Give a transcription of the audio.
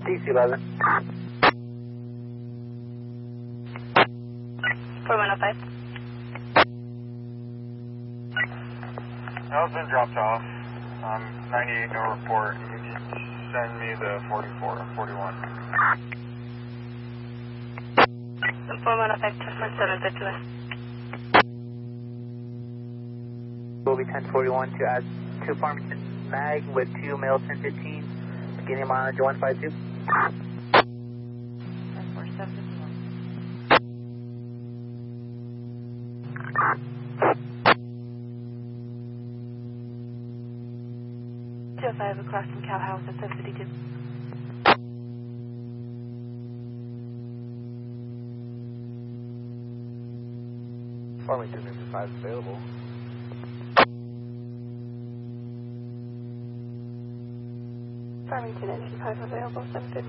DC-11. 4105. That was been dropped off. 98, no report. You can send me the 44, 41. 4105, Touchman 750. Will be 1041 to add 2 Farmington Mag with 2 male 1015, beginning mileage 152. 205 across from Cow House at 752. Farmington 55 available. Farmington 55 available, 750.